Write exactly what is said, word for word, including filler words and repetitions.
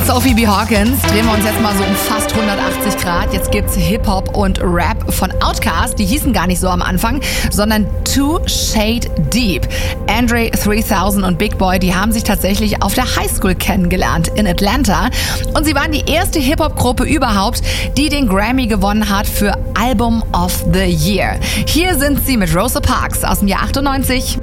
und Sophie B. Hawkins drehen wir uns jetzt mal so um fast hundertachtzig Grad. Jetzt gibt's Hip-Hop und Rap von Outkast. Die hießen gar nicht so am Anfang, sondern Two Shade Deep. Andre dreitausend und Big Boy, die haben sich tatsächlich auf der Highschool kennengelernt in Atlanta. Und sie waren die erste Hip-Hop-Gruppe überhaupt, die den Grammy gewonnen hat für Album of the Year. Hier sind sie mit Rosa Parks aus dem Jahr achtundneunzig.